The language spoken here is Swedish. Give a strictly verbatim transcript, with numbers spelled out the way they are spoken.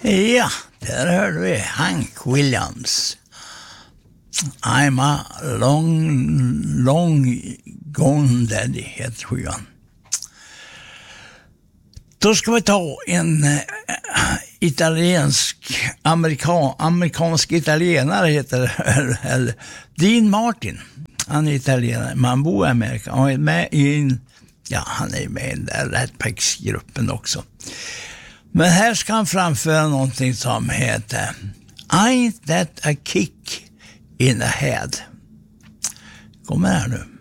Ja, där hörde vi Hank Williams. I'm a long, long gone daddy heter skivan. Då ska vi ta en äh, italiensk, amerikan, amerikansk italienare heter eller, Dean Martin. Han är italienare, men han bor i Amerika. Han är med i en, ja, han är med i den där Rat Pack-gruppen också. Men här ska han framföra någonting som heter Ain't that a kick in the head. Kommer här nu.